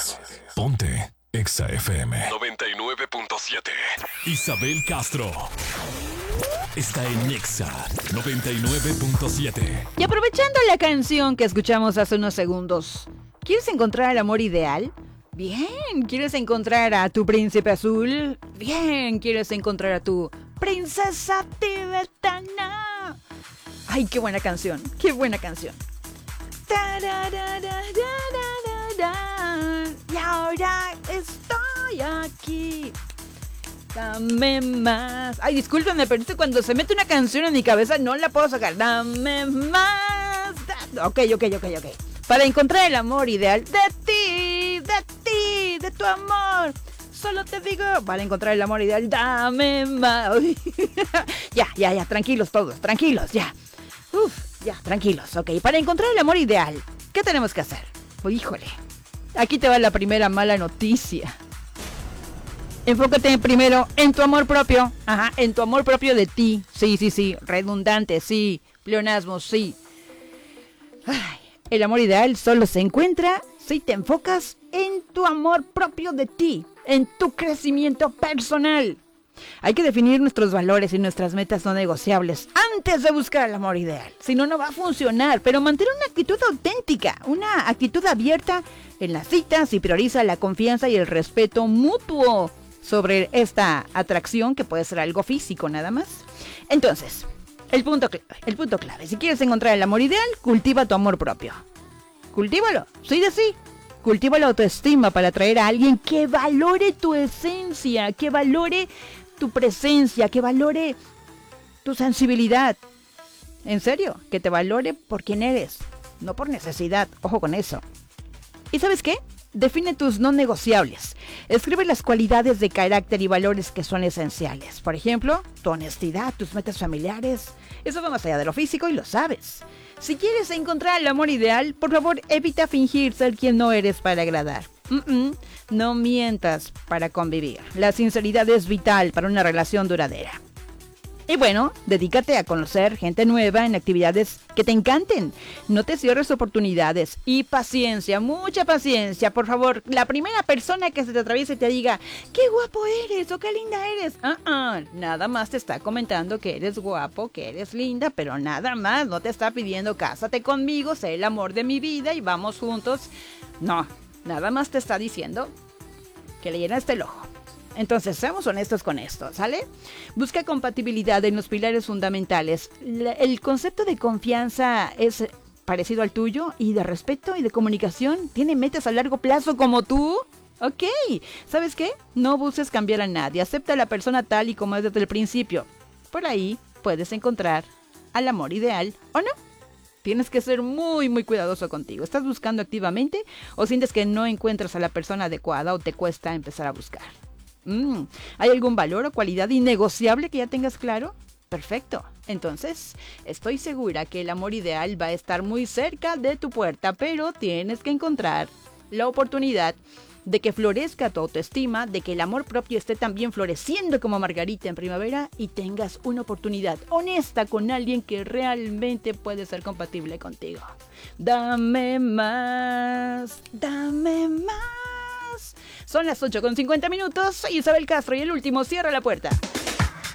Ponte Exa FM 99.7. Isabel Castro está en Exa 99.7. Y aprovechando la canción que escuchamos hace unos segundos, ¿quieres encontrar el amor ideal? Bien. ¿Quieres encontrar a tu príncipe azul? Bien. ¿Quieres encontrar a tu princesa tibetana? Ay, qué buena canción. Qué buena canción. Y ahora estoy aquí. Dame más. Ay, discúlpenme, pero cuando se mete una canción en mi cabeza no la puedo sacar. Dame más. Ok. Para encontrar el amor ideal de tu amor. Solo te digo, para encontrar el amor ideal, dame más. Ya, tranquilos todos, tranquilos, ya. Ya, tranquilos, ok. Para encontrar el amor ideal, ¿qué tenemos que hacer? Híjole, aquí te va la primera mala noticia. Enfócate primero en tu amor propio. Ajá, en tu amor propio de ti. Sí, redundante, sí. Pleonasmo, sí. Ay, el amor ideal solo se encuentra si te enfocas en tu amor propio de ti, en tu crecimiento personal. Hay que definir nuestros valores y nuestras metas no negociables antes de buscar el amor ideal. Si no, no va a funcionar. Pero mantén una actitud auténtica, una actitud abierta en las citas y prioriza la confianza y el respeto mutuo sobre esta atracción que puede ser algo físico nada más. Entonces, el punto clave. Si quieres encontrar el amor ideal, cultiva tu amor propio. Cultívalo, sí. Cultiva la autoestima para atraer a alguien que valore tu esencia, que valore tu presencia, que valore tu sensibilidad. En serio, que te valore por quien eres, no por necesidad. Ojo con eso. ¿Y sabes qué? Define tus no negociables. Escribe las cualidades de carácter y valores que son esenciales. Por ejemplo, tu honestidad, tus metas familiares. Eso va más allá de lo físico y lo sabes. Si quieres encontrar el amor ideal, por favor, evita fingir ser quien no eres para agradar. No mientas para convivir. La sinceridad es vital para una relación duradera. Y bueno, dedícate a conocer gente nueva en actividades que te encanten. No te cierres oportunidades. Y paciencia, mucha paciencia. Por favor, la primera persona que se te atraviese y te diga ¡qué guapo eres! O ¡qué linda eres! Nada más te está comentando que eres guapo, que eres linda, pero nada más. No te está pidiendo cásate conmigo, sé el amor de mi vida y vamos juntos. No, nada más te está diciendo que le llenaste el ojo. Entonces, seamos honestos con esto, ¿sale? Busca compatibilidad en los pilares fundamentales. El concepto de confianza es parecido al tuyo y de respeto y de comunicación. ¿Tiene metas a largo plazo como tú? Ok, ¿sabes qué? No busques cambiar a nadie. Acepta a la persona tal y como es desde el principio. Por ahí puedes encontrar al amor ideal, ¿o no? Tienes que ser muy, muy cuidadoso contigo. ¿Estás buscando activamente o sientes que no encuentras a la persona adecuada o te cuesta empezar a buscar? ¿Hay algún valor o cualidad innegociable que ya tengas claro? Perfecto. Entonces, estoy segura que el amor ideal va a estar muy cerca de tu puerta, pero tienes que encontrar la oportunidad de que florezca tu autoestima, de que el amor propio esté también floreciendo como margarita en primavera y tengas una oportunidad honesta con alguien que realmente puede ser compatible contigo. Dame más, dame más. Son las 8:50. Soy Isabel Castro y el último cierra la puerta.